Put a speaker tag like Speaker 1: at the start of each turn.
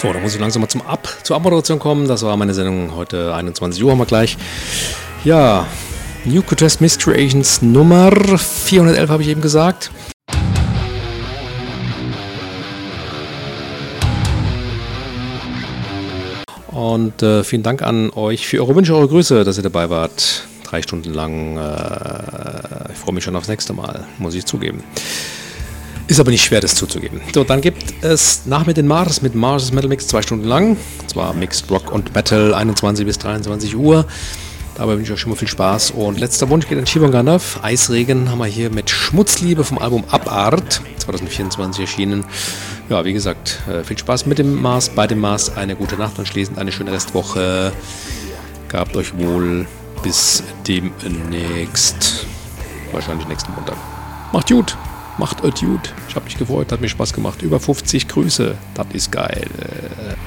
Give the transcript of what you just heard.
Speaker 1: So, dann muss ich langsam mal zur Abmoderation kommen. Das war meine Sendung heute 21 Uhr, haben wir gleich. Ja, New Quest Mystery Agents Nummer 411 habe ich eben gesagt. Und vielen Dank an euch für eure Wünsche, eure Grüße, dass ihr dabei wart. 3 Stunden lang. Ich freue mich schon aufs nächste Mal, muss ich zugeben. Ist aber nicht schwer, das zuzugeben. So, dann gibt es nach mit Mars Metal Mix 2 Stunden lang. Und zwar Mixed Rock und Metal 21 bis 23 Uhr. Dabei wünsche ich euch schon mal viel Spaß. Und letzter Wunsch geht an Shibon Ganov. Eisregen haben wir hier mit Schmutzliebe vom Album Abart 2024 erschienen. Ja, wie gesagt, viel Spaß mit dem Mars, bei dem Mars. Eine gute Nacht und schließend eine schöne Restwoche. Gehabt euch wohl. Bis demnächst. Wahrscheinlich nächsten Montag. Macht gut. Macht gut. Ich habe mich gefreut, hat mir Spaß gemacht. Über 50 Grüße. Das ist geil.